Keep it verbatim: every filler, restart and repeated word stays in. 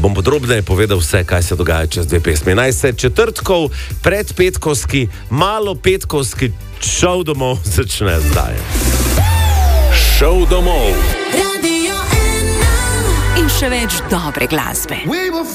bom podrobneje povedal vse, kaj se dogaja čez dve pesmi. Naj se četrtkov, predpetkovski, malo petkovski šov domov začne zdaj. Šov domov. Radio ena. In še več dobre glasbe.